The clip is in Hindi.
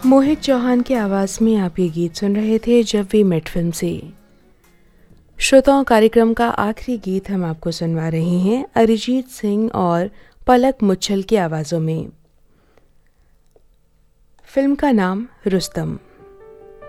मोहित चौहान की आवाज़ में आप ये गीत सुन रहे थे जब वी मेट फिल्म से। श्रोताओं, कार्यक्रम का आखिरी गीत हम आपको सुनवा रहे हैं अरिजीत सिंह और पलक मुच्छल की आवाज़ों में। फिल्म का नाम रुस्तम।